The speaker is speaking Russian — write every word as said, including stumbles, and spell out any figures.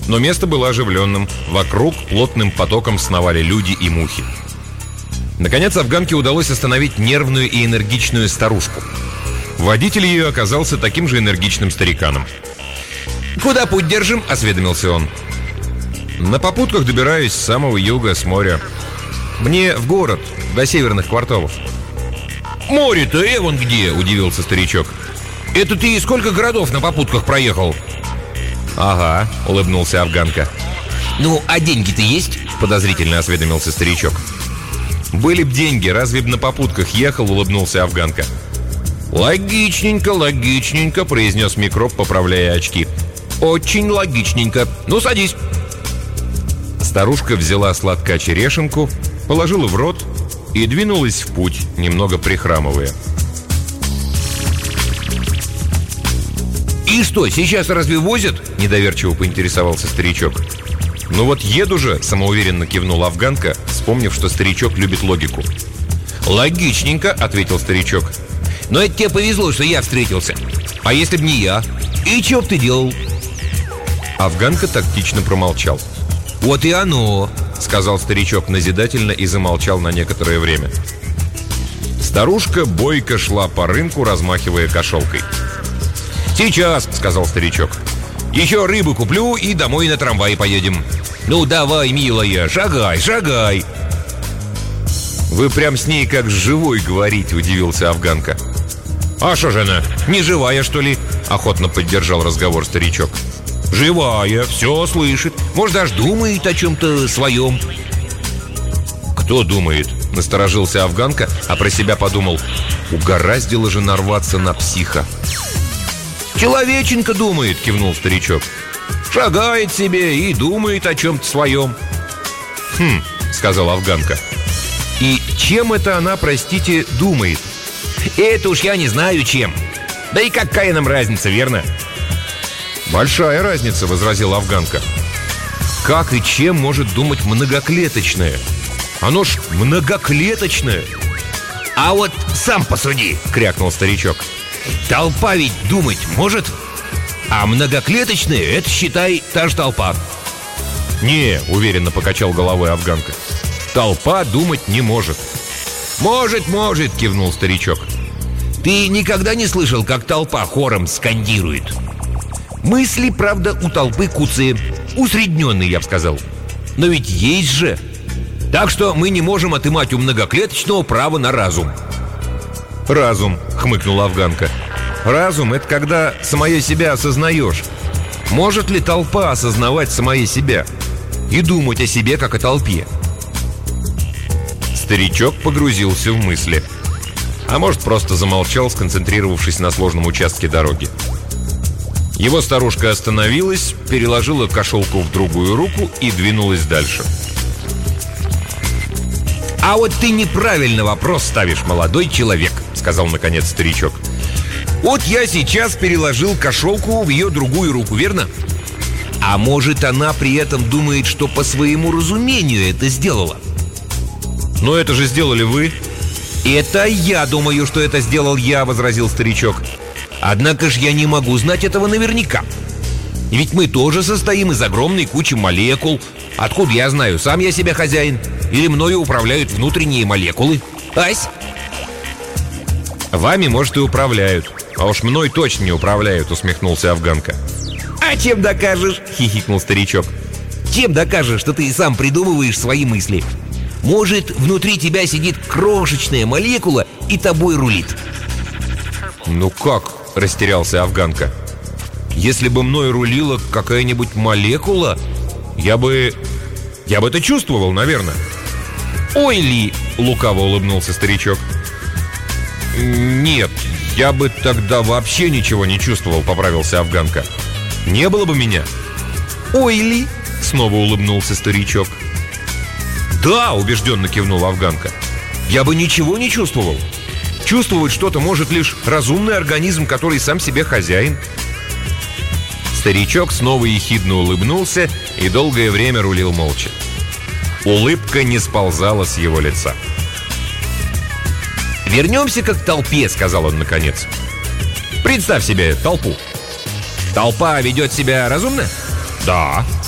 Но место было оживленным. Вокруг плотным потоком сновали люди и мухи. Наконец афганке удалось остановить нервную и энергичную старушку. Водитель ее оказался таким же энергичным стариканом. «Куда путь держим?» — осведомился он. «На попутках добираюсь с самого юга, с моря. Мне в город, до северных кварталов». «Море-то эвон где?» — удивился старичок. «Это ты сколько городов на попутках проехал?» «Ага», — улыбнулся афганка. «Ну, а деньги-то есть?» — подозрительно осведомился старичок. «Были б деньги, разве б на попутках ехал?» — улыбнулся афганка. «Логичненько, логичненько», — произнес микроб, поправляя очки. «Очень логичненько. Ну, садись». Старушка взяла сладкую черешенку, положила в рот и двинулась в путь, немного прихрамывая. «И что, сейчас разве возят?» — недоверчиво поинтересовался старичок. «Ну вот еду же», — самоуверенно кивнула афганка, вспомнив, что старичок любит логику. «Логичненько», — ответил старичок. «Но это тебе повезло, что я встретился. А если б не я? И чё б ты делал?» Афганка тактично промолчал. «Вот и оно», — сказал старичок назидательно и замолчал на некоторое время. Старушка бойко шла по рынку, размахивая кошелкой. «Сейчас», — сказал старичок. «Еще рыбу куплю и домой на трамвае поедем. Ну давай, милая, шагай, шагай». «Вы прям с ней как с живой говорите», — удивился афганка. «А что же она, не живая, что ли?» — охотно поддержал разговор старичок. «Живая, все слышит. Может, даже думает о чем-то своем». «Кто думает?» — насторожился афганка, а про себя подумал: угораздило же нарваться на психа. «Человеченко думает», — кивнул старичок. «Шагает себе и думает о чем-то своем». «Хм», — сказал афганка. «И чем это она, простите, думает?» «Это уж я не знаю чем. Да и какая нам разница, верно?» «Большая разница», — возразила афганка. «Как и чем может думать многоклеточное? Оно ж многоклеточное!» «А вот сам посуди», — крякнул старичок. «Толпа ведь думать может, а многоклеточное — это, считай, та же толпа». «Не», — уверенно покачал головой афганка. «Толпа думать не может». «Может, может», — кивнул старичок. «Ты никогда не слышал, как толпа хором скандирует?» Мысли, правда, у толпы куцые, усредненные, я бы сказал. Но ведь есть же. Так что мы не можем отымать у многоклеточного право на разум. «Разум», — хмыкнула афганка. «Разум — это когда самое себя осознаешь. Может ли толпа осознавать самое себя и думать о себе, как о толпе?» Старичок погрузился в мысли. А может, просто замолчал, сконцентрировавшись на сложном участке дороги. Его старушка остановилась, переложила кошелку в другую руку и двинулась дальше. «А вот ты неправильно вопрос ставишь, молодой человек», — сказал наконец старичок. «Вот я сейчас переложил кошелку в ее другую руку, верно? А может, она при этом думает, что по своему разумению это сделала?» «Но это же сделали вы». «Это я думаю, что это сделал я», — возразил старичок. «Однако ж я не могу знать этого наверняка. Ведь мы тоже состоим из огромной кучи молекул. Откуда я знаю, сам я себе хозяин или мною управляют внутренние молекулы? Ась?» «Вами, может, и управляют, а уж мной точно не управляют», — усмехнулся афганка. «А чем докажешь?» — хихикнул старичок. «Чем докажешь, что ты сам придумываешь свои мысли? Может, внутри тебя сидит крошечная молекула и тобой рулит?» «Ну как?» — растерялся афганка. «Если бы мной рулила какая-нибудь молекула, я бы... я бы это чувствовал, наверное». «Ой ли!» — лукаво улыбнулся старичок. «Нет, я бы тогда вообще ничего не чувствовал», — поправился афганка. «Не было бы меня». «Ой ли!» — снова улыбнулся старичок. «Да!» — убежденно кивнул афганка. «Я бы ничего не чувствовал. Чувствовать что-то может лишь разумный организм, который сам себе хозяин». Старичок снова ехидно улыбнулся и долгое время рулил молча. Улыбка не сползала с его лица. «Вернемся-ка к толпе», — сказал он наконец. «Представь себе толпу. Толпа ведет себя разумно?» «Да».